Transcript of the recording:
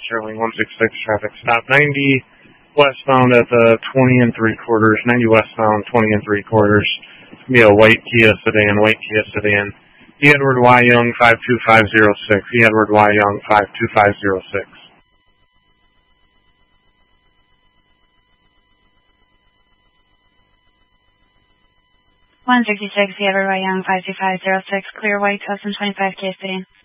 Sterling 166, traffic stop 90 westbound at the 20 3/4, 90 westbound 20 3/4. It's going to be a white Kia sedan. E. Edward Y. Young 52506. E. Edward Y. Young 52506. 166, E. Edward Y. Young 52506, clear white 2025 Kia sedan.